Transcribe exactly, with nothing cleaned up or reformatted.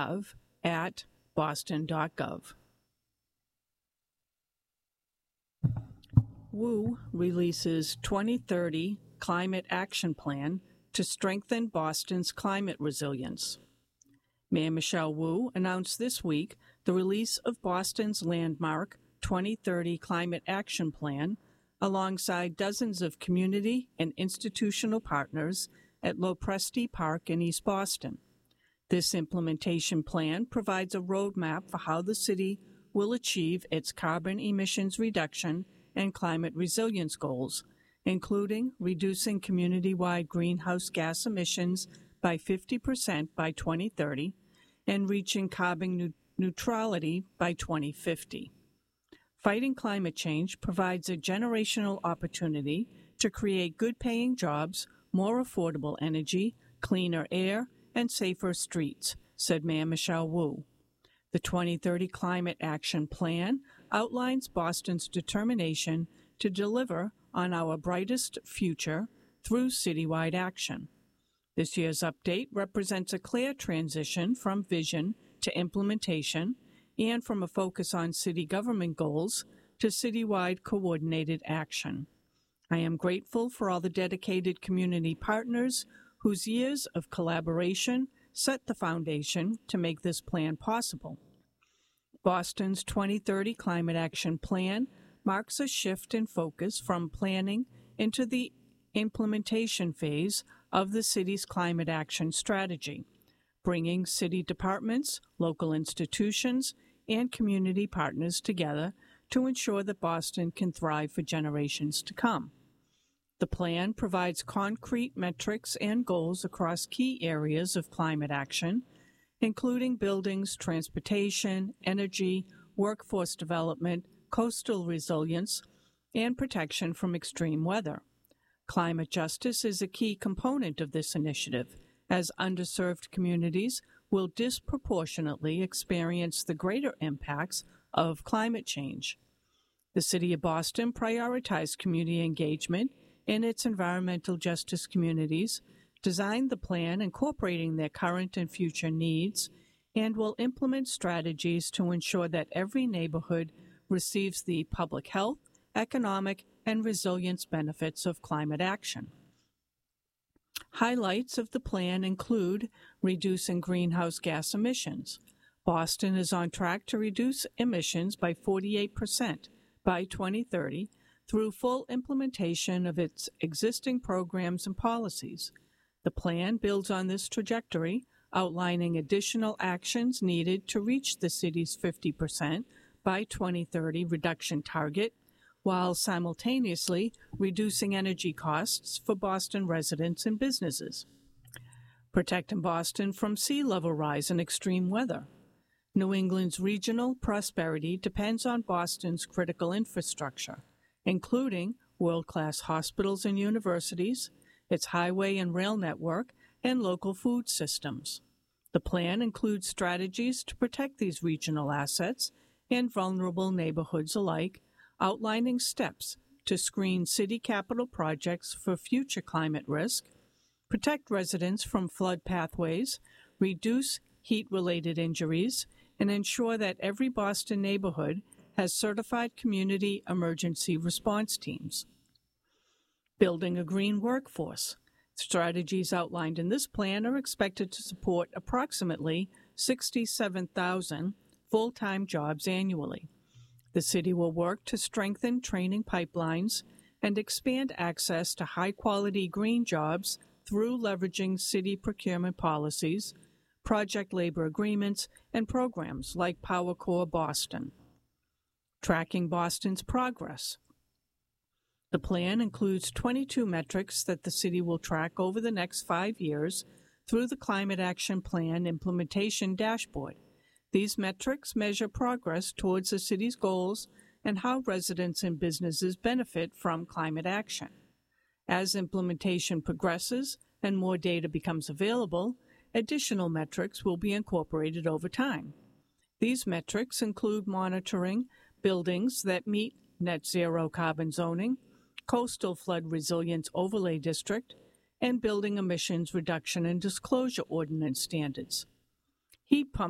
gov at boston dot gov. W U releases twenty thirty Climate Action Plan to strengthen Boston's climate resilience. Mayor Michelle Wu announced this week the release of Boston's landmark twenty thirty Climate Action Plan alongside dozens of community and institutional partners at Lopresti Park in East Boston. This implementation plan provides a roadmap for how the city will achieve its carbon emissions reduction and climate resilience goals, including reducing community-wide greenhouse gas emissions by fifty percent by twenty thirty and reaching carbon ne- neutrality by twenty fifty. Fighting climate change provides a generational opportunity to create good-paying jobs, more affordable energy, cleaner air, and safer streets, said Mayor Michelle Wu. The twenty thirty Climate Action Plan outlines Boston's determination to deliver on our brightest future through citywide action. This year's update represents a clear transition from vision to implementation and from a focus on city government goals to citywide coordinated action. I am grateful for all the dedicated community partners whose years of collaboration set the foundation to make this plan possible. Boston's twenty thirty Climate Action Plan marks a shift in focus from planning into the implementation phase of the city's climate action strategy, bringing city departments, local institutions, and community partners together to ensure that Boston can thrive for generations to come. The plan provides concrete metrics and goals across key areas of climate action, including buildings, transportation, energy, workforce development, coastal resilience, and protection from extreme weather. Climate justice is a key component of this initiative, as underserved communities will disproportionately experience the greater impacts of climate change. The City of Boston prioritized community engagement in its environmental justice communities, designed the plan incorporating their current and future needs, and will implement strategies to ensure that every neighborhood receives the public health, economic, and resilience benefits of climate action. Highlights of the plan include reducing greenhouse gas emissions. Boston is on track to reduce emissions by forty-eight percent by twenty thirty through full implementation of its existing programs and policies. The plan builds on this trajectory, outlining additional actions needed to reach the city's fifty percent by twenty thirty reduction target, while simultaneously reducing energy costs for Boston residents and businesses. Protecting Boston from sea level rise and extreme weather. New England's regional prosperity depends on Boston's critical infrastructure, including world-class hospitals and universities, its highway and rail network, and local food systems. The plan includes strategies to protect these regional assets and vulnerable neighborhoods alike, outlining steps to screen city capital projects for future climate risk, protect residents from flood pathways, reduce heat-related injuries, and ensure that every Boston neighborhood has certified community emergency response teams. Building a green workforce. Strategies outlined in this plan are expected to support approximately sixty-seven thousand full-time jobs annually. The city will work to strengthen training pipelines and expand access to high-quality green jobs through leveraging city procurement policies, project labor agreements, and programs like PowerCore Boston. Tracking Boston's progress. The plan includes twenty-two metrics that the city will track over the next five years through the Climate Action Plan Implementation Dashboard. These metrics measure progress towards the city's goals and how residents and businesses benefit from climate action. As implementation progresses and more data becomes available, additional metrics will be incorporated over time. These metrics include monitoring buildings that meet net zero carbon zoning, coastal flood resilience overlay district, and building emissions reduction and disclosure ordinance standards. Heat pump